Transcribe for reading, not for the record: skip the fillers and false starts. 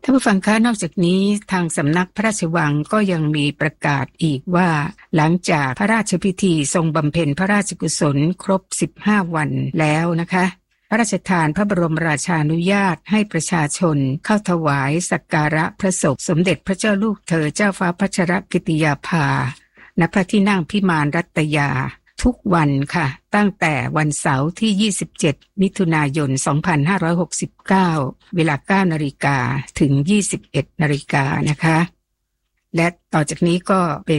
ท่านผู้ฟังคะนอกจากนี้ทางสำนักพระราชวังก็ยังมีประกาศอีกว่าหลังจากพระราชพิธีทรงบำเพ็ญพระราชกุศลครบ15วันแล้วนะคะพระราชทานพระบรมราชานุญาตให้ประชาชนเข้าถวายสักการะพระศพสมเด็จพระเจ้าลูกเธอเจ้าฟ้าพัชรกิติยาภาณพระที่นั่งพิมานรัตยาทุกวันค่ะตั้งแต่วันเสาร์ที่27มิถุนายน2569เวลา 9:00 นถึง 21:00 นนะคะและต่อจากนี้ก็เป็น